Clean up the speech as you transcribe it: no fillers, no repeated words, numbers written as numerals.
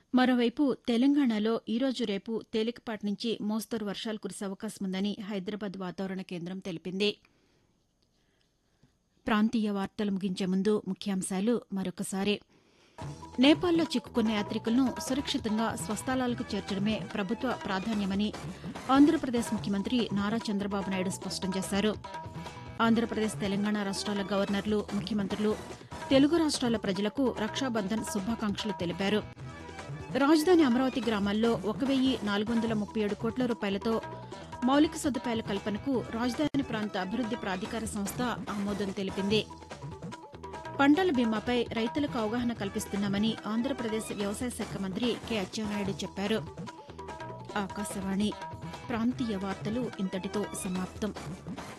మరోవైపు తెలంగాణలో ఈరోజు రేపు తేలికపాటి నుంచి మోస్తరు వర్షాలు కురిసే అవకాశం ఉందని హైదరాబాద్ వాతావరణ కేంద్రం తెలిపింది. ప్రాంతీయ వార్తలు ముగించే ముందు ముఖ్యాంశాలు మరొకసారి. నేపాల్లో చిక్కుకున్న యాత్రికులను సురక్షితంగా స్వస్థలాలకు చేర్చడమే ప్రభుత్వ ప్రాధాన్యమని ఆంధ్రప్రదేశ్ ముఖ్యమంత్రి నారా చంద్రబాబు నాయుడు స్పష్టం చేశారు. ఆంధ్రప్రదేశ్, తెలంగాణ రాష్ట్రాల గవర్నర్లు, ముఖ్యమంత్రులు తెలుగు రాష్ట్రాల ప్రజలకు రక్షాబంధన్ శుభాకాంక్షలు తెలిపారు. రాజధాని అమరావతి గ్రామాల్లో 1,437 కోట్ల రూపాయలతో మౌలిక సదుపాయాల కల్పనకు రాజధాని ప్రాంత అభివృద్ది ప్రాధికార సంస్థ ఆమోదం తెలిపింది. పంటల బీమాపై రైతులకు అవగాహన కల్పిస్తున్నామని ఆంధ్రప్రదేశ్ వ్యవసాయ శాఖ మంత్రి కె అచ్చెన్నాయుడు చెప్పారు. ఆకాశవాణి ప్రాంతీయ వార్తలు ఇంతటితో సమాప్తం.